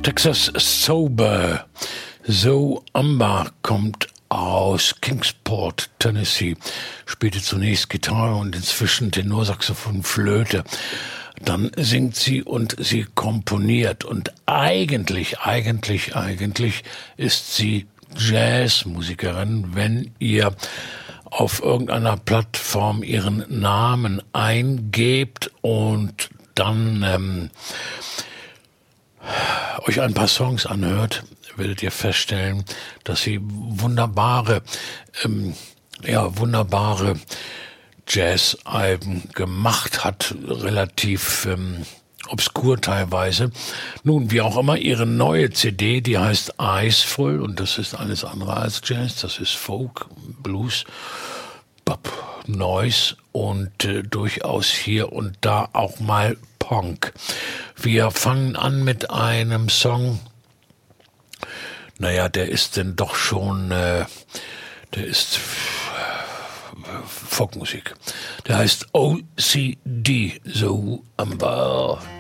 Texas Sober. So Amba kommt aus Kingsport, Tennessee, spielte zunächst Gitarre und inzwischen Tenorsaxophon, Flöte. Dann singt sie und sie komponiert. Und eigentlich ist sie Jazzmusikerin, wenn ihr auf irgendeiner Plattform ihren Namen eingebt und dann euch ein paar Songs anhört, werdet ihr feststellen, dass sie wunderbare Jazz-Alben gemacht hat, relativ obskur teilweise. Nun, wie auch immer, ihre neue CD, die heißt Iceful, und das ist alles andere als Jazz, das ist Folk, Blues, Pop, Noise und durchaus hier und da auch mal Punk. Wir fangen an mit einem Song, naja, der ist denn doch schon, der ist Folkmusik. Der heißt OCD, So Amba.